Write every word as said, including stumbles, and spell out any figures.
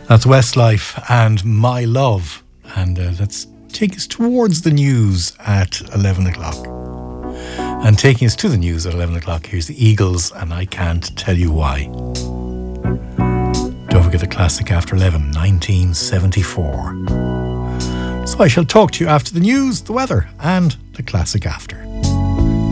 That's Westlife and My Love. And uh, let's take us towards the news at eleven o'clock. And taking us to the news at eleven o'clock, here's the Eagles, and I Can't Tell You Why. Don't forget the classic after eleven, nineteen seventy-four. So I shall talk to you after the news, the weather, and the classic after.